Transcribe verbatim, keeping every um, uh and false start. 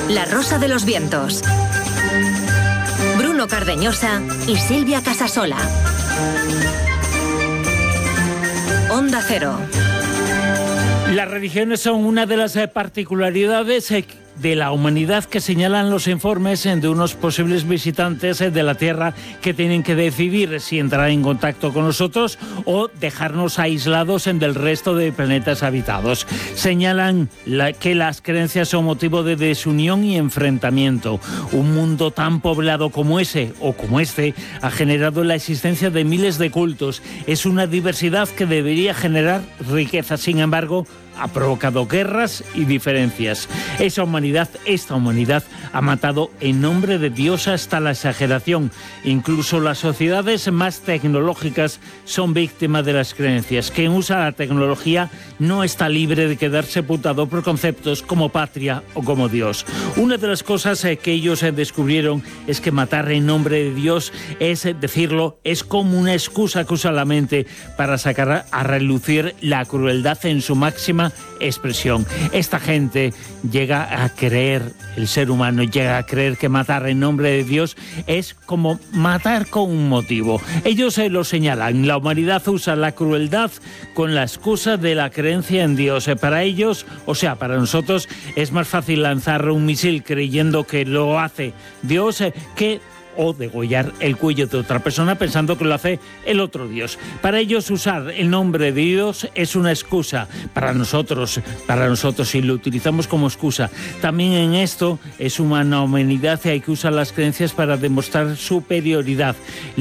La Rosa de los Vientos. Bruno Cardeñosa y Silvia Casasola. Onda Cero. Las religiones son una de las particularidades de la humanidad que señalan los informes de unos posibles visitantes de la Tierra que tienen que decidir si entrar en contacto con nosotros o dejarnos aislados del resto de planetas habitados. Señalan la, que las creencias son motivo de desunión y enfrentamiento. Un mundo tan poblado como ese o como este ha generado la existencia de miles de cultos. Es una diversidad que debería generar riqueza. Sin embargo, ha provocado guerras y diferencias. Esa humanidad, esta humanidad, ha matado en nombre de Dios hasta la exageración. Incluso las sociedades más tecnológicas son víctimas de las creencias. Quien usa la tecnología no está libre de quedar sepultado por conceptos como patria o como Dios. Una de las cosas que ellos descubrieron es que matar en nombre de Dios, es decirlo, es como una excusa que usa la mente para sacar a relucir la crueldad en su máxima expresión. Esta gente llega a creer, el ser humano llega a creer que matar en nombre de Dios es como matar con un motivo. Ellos se lo señalan. La humanidad usa la crueldad con la excusa de la creencia en Dios. Para ellos, o sea, para nosotros, es más fácil lanzar un misil creyendo que lo hace Dios que o degollar el cuello de otra persona pensando que lo hace el otro Dios. Para ellos usar el nombre de Dios es una excusa. Para nosotros, para nosotros si lo utilizamos como excusa, también en esto es una humanidad y hay que usar las creencias para demostrar superioridad.